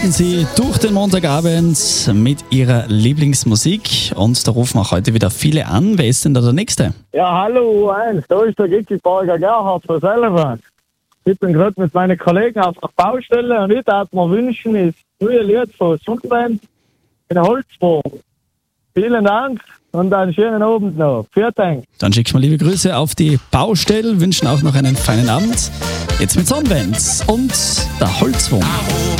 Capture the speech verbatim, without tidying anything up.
starten Sie durch den Montagabend mit Ihrer Lieblingsmusik und da rufen auch heute wieder viele an. Wer ist denn da der Nächste? Ja, hallo U eins, da ist der Gickelberger Gerhard von Sellerbahn. Ich bin gerade mit meinen Kollegen auf der Baustelle und ich darf mir wünschen, das neue Lied von Sonnenband in der Holzform. Vielen Dank und einen schönen Abend noch. Vielen Dank. Dann schicken wir liebe Grüße auf die Baustelle, wünschen auch noch einen feinen Abend. Jetzt mit Sonnenband und der Holzwurm.